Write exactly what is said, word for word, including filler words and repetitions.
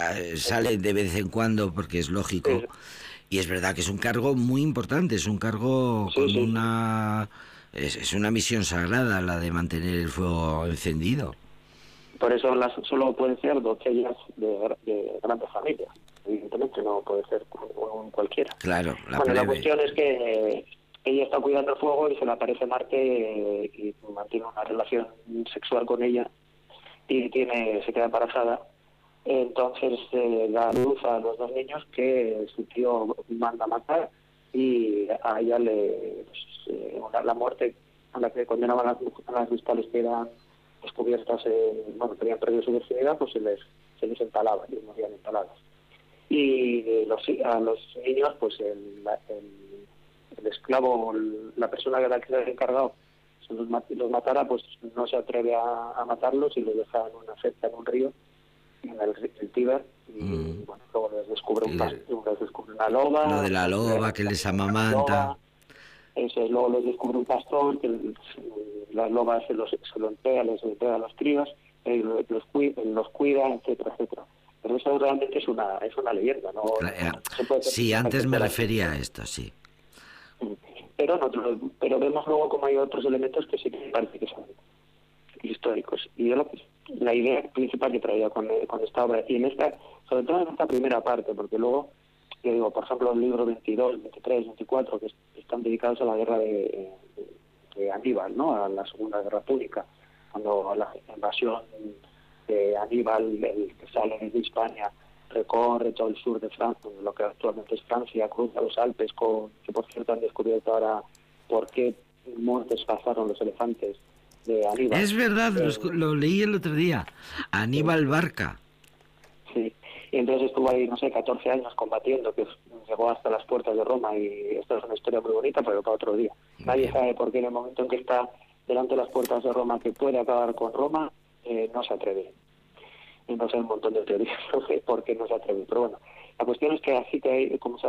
eh, sale de vez en cuando porque es lógico. Sí, Y es verdad que es un cargo muy importante, es un cargo sí, con sí. una... Es, es una misión sagrada la de mantener el fuego encendido. Por eso las, solo pueden ser doncellas de, de grandes familias. Evidentemente no puede ser un cualquiera. Claro, la Bueno, la plebe. cuestión es que ella está cuidando el fuego y se le aparece Marte eh, y mantiene una relación sexual con ella y tiene se queda embarazada. Entonces eh, da luz a los dos niños que su tío manda a matar y a ella le pues, eh, la muerte a la que condenaban a las, a las vistales que eran descubiertas, en, bueno, que habían perdido su virginidad, pues se les, se les entalaba y morían entalados. Y eh, los, a los niños, pues el, el, el esclavo, el, la persona de la que se ha encargado, se los, los matara, pues no se atreve a, a matarlos y los deja en una secta en un río, en el, el Tíber, y Mm. bueno, luego les descubre, un, Y les descubre una lo loba, de la les loba que les una amamanta. loba, eso, luego les descubre un pastor, que la loba se los, se lo entrega, les entrega a los críos, eh, los, cuida, los cuida, etcétera, etcétera. Pero eso realmente es una es una leyenda, no, no se puede Sí, antes me hacer así. refería a esto, sí. Pero, no, pero vemos luego como hay otros elementos que sí que parece que son históricos. Y yo lo que, la idea principal que traía con, con esta obra, y en esta, sobre todo en esta primera parte, porque luego, yo digo, por ejemplo, el libro veintidós, veintitrés, veinticuatro, que están dedicados a la guerra de, de Aníbal, ¿no? A la Segunda Guerra Púnica, cuando la invasión de Aníbal, el que sale desde Hispania, recorre todo el sur de Francia, lo que actualmente es Francia, cruza los Alpes, con, que por cierto han descubierto ahora por qué montes pasaron los elefantes de Aníbal. Es verdad, Eh, lo, lo leí el otro día. sí, Aníbal Barca. sí. Y entonces estuvo ahí, no sé, catorce años combatiendo, que llegó hasta las puertas de Roma, y esta es una historia muy bonita, pero para otro día. Nadie Bien. sabe por qué en el momento en que está delante de las puertas de Roma, que puede acabar con Roma, eh, no se atreve. Y no sé, un montón de teorías sobre por qué no se atreve. Pero bueno, la cuestión es que así que hay, como